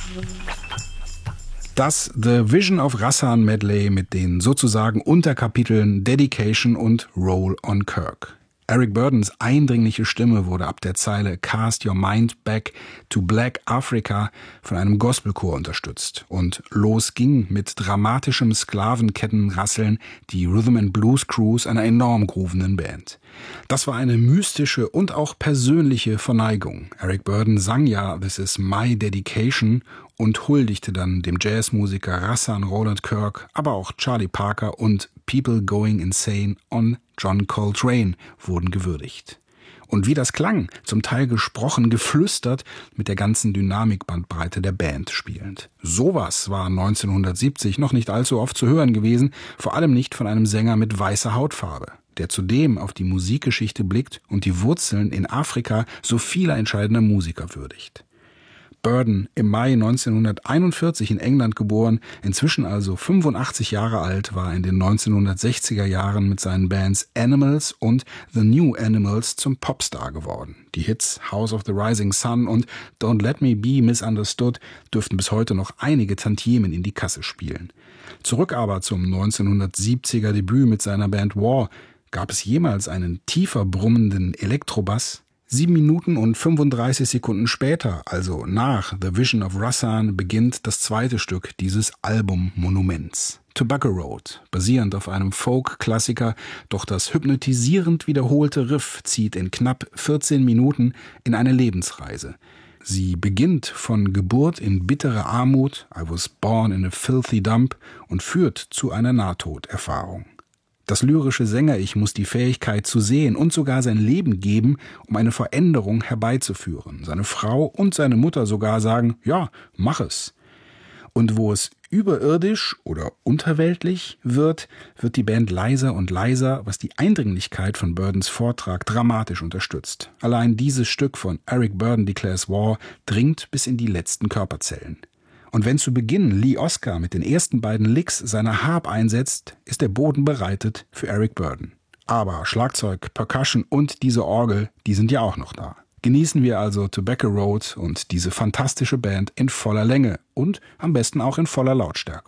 Das The Vision of Rassan Medley mit den sozusagen Unterkapiteln Dedication und Roll on Kirk. Eric Burdons eindringliche Stimme wurde ab der Zeile Cast Your Mind Back to Black Africa von einem Gospelchor unterstützt. Und los ging mit dramatischem Sklavenkettenrasseln die Rhythm and Blues Crews einer enorm groovenden Band. Das war eine mystische und auch persönliche Verneigung. Eric Burdon sang ja This is my dedication und huldigte dann dem Jazzmusiker Rassan Roland Kirk, aber auch Charlie Parker und People Going Insane on John Coltrane wurden gewürdigt. Und wie das klang, zum Teil gesprochen, geflüstert, mit der ganzen Dynamikbandbreite der Band spielend. Sowas war 1970 noch nicht allzu oft zu hören gewesen, vor allem nicht von einem Sänger mit weißer Hautfarbe, der zudem auf die Musikgeschichte blickt und die Wurzeln in Afrika so vieler entscheidender Musiker würdigt. Burdon, im Mai 1941 in England geboren, inzwischen also 85 Jahre alt, war in den 1960er Jahren mit seinen Bands Animals und The New Animals zum Popstar geworden. Die Hits House of the Rising Sun und Don't Let Me Be Misunderstood dürften bis heute noch einige Tantiemen in die Kasse spielen. Zurück aber zum 1970er Debüt mit seiner Band War. Gab es jemals einen tiefer brummenden Elektrobass? 7 Minuten und 35 Sekunden später, also nach The Vision of Rassan, beginnt das zweite Stück dieses Album-Monuments. Tobacco Road, basierend auf einem Folk-Klassiker, doch das hypnotisierend wiederholte Riff zieht in knapp 14 Minuten in eine Lebensreise. Sie beginnt von Geburt in bittere Armut, I was born in a filthy dump, und führt zu einer Nahtoderfahrung. Das lyrische Sänger-Ich muss die Fähigkeit zu sehen und sogar sein Leben geben, um eine Veränderung herbeizuführen. Seine Frau und seine Mutter sogar sagen, ja, mach es. Und wo es überirdisch oder unterweltlich wird die Band leiser und leiser, was die Eindringlichkeit von Burdons Vortrag dramatisch unterstützt. Allein dieses Stück von Eric Burdon Declares War dringt bis in die letzten Körperzellen. Und wenn zu Beginn Lee Oskar mit den ersten beiden Licks seiner Harp einsetzt, ist der Boden bereitet für Eric Burdon. Aber Schlagzeug, Percussion und diese Orgel, die sind ja auch noch da. Genießen wir also Tobacco Road und diese fantastische Band in voller Länge und am besten auch in voller Lautstärke.